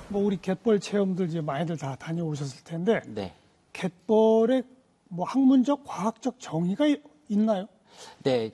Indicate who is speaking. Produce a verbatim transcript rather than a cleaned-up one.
Speaker 1: 뭐 우리 갯벌 체험들 이제 많이들 다 다녀오셨을 텐데
Speaker 2: 네.
Speaker 1: 갯벌의 뭐 학문적, 과학적 정의가 있나요?
Speaker 2: 네,